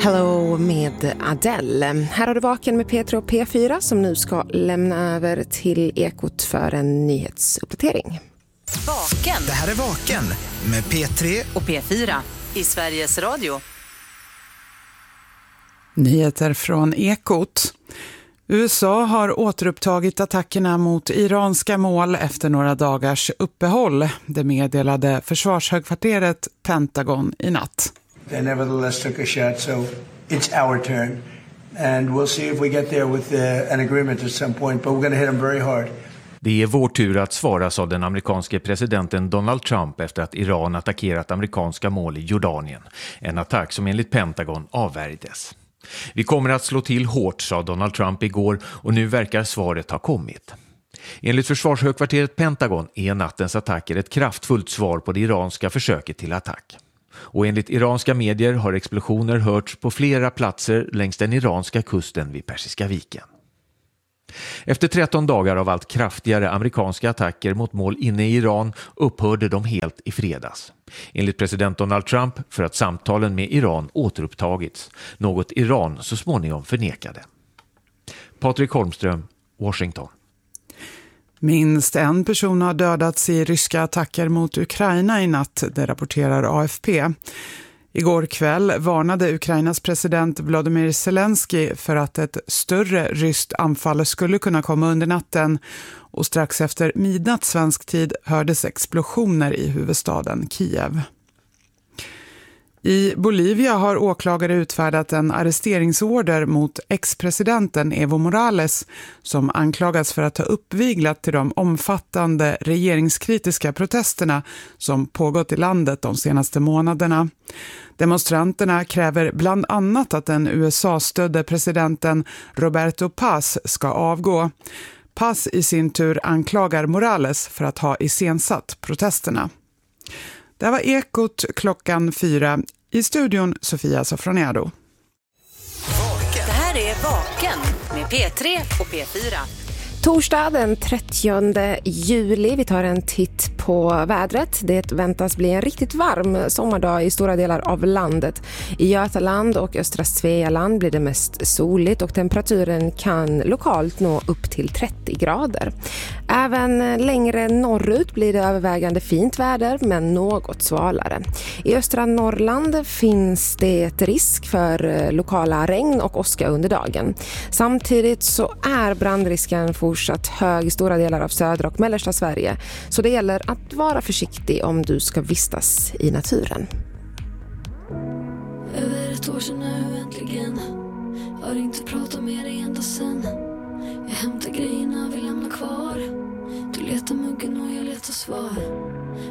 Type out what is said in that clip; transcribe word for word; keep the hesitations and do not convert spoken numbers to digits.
Hello med Adele. Här har du Vaken med P tre och P fyra som nu ska lämna över till Ekot för en nyhetsuppdatering. Vaken. Det här är Vaken med P tre och P fyra i Sveriges Radio. Nyheter från Ekot. U S A har återupptagit attackerna mot iranska mål efter några dagars uppehåll. Det meddelade försvarshögkvarteret Pentagon i natt. They nevertheless took a shot, so it's our turn. And we'll see if we get there with uh, an agreement at some point, but we're going to hit them very hard. Det är vår tur att svara, sa den amerikanske presidenten Donald Trump efter att Iran attackerat amerikanska mål i Jordanien. En attack som enligt Pentagon avvärjdes. Vi kommer att slå till hårt, sa Donald Trump igår, och nu verkar svaret ha kommit. Enligt försvarshögkvarteret Pentagon är nattens attacker ett kraftfullt svar på det iranska försöket till attack. Och enligt iranska medier har explosioner hörts på flera platser längs den iranska kusten vid Persiska viken. Efter tretton dagar av allt kraftigare amerikanska attacker mot mål inne i Iran upphörde de helt i fredags. Enligt president Donald Trump för att samtalen med Iran återupptagits, något Iran så småningom förnekade. Patrik Holmström, Washington. Minst en person har dödats i ryska attacker mot Ukraina i natt, det rapporterar A F P. Igår kväll varnade Ukrainas president Volodymyr Zelensky för att ett större ryskt anfall skulle kunna komma under natten, och strax efter midnatt svensk tid hördes explosioner i huvudstaden Kiev. I Bolivia har åklagare utfärdat en arresteringsorder mot ex-presidenten Evo Morales som anklagas för att ha uppviglat till de omfattande regeringskritiska protesterna som pågått i landet de senaste månaderna. Demonstranterna kräver bland annat att den U S A-stödde presidenten Roberto Paz ska avgå. Paz i sin tur anklagar Morales för att ha iscensatt protesterna. Det var Ekot klockan fyra. I studion Sofia Sofroniado. Det här är Vaken med P tre och P fyra. Torsdag den trettionde juli. Vi tar en titt på vädret. Det väntas bli en riktigt varm sommardag i stora delar av landet. I Götaland och östra Svealand blir det mest soligt och temperaturen kan lokalt nå upp till trettio grader. Även längre norrut blir det övervägande fint väder men något svalare. I östra Norrland finns det risk för lokala regn och åska under dagen. Samtidigt så är brandrisken fortsatt hög i stora delar av södra och mellersta Sverige, så det gäller att vara försiktig om du ska vistas i naturen. Över ett år sedan nu äntligen. Har inte pratat med dig ända sen. Jag hämtar grejerna vi lämnar kvar. Du letar muggen och jag letar svar.